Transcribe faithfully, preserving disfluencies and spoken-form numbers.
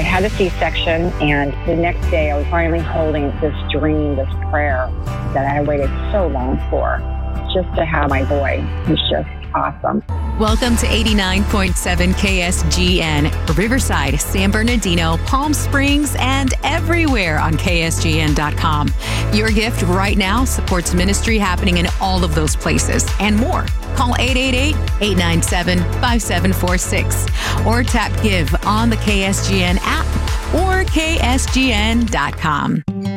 had a C-section, and the next day I was finally holding this dream, this prayer that I waited so long for. Just to have my boy was just awesome. Welcome to eighty-nine point seven K S G N, Riverside, San Bernardino, Palm Springs, and everywhere on K S G N dot com. Your gift right now supports ministry happening in all of those places and more. Call eight eight eight, eight nine seven, five seven four six or tap Give on the K S G N app or K S G N dot com.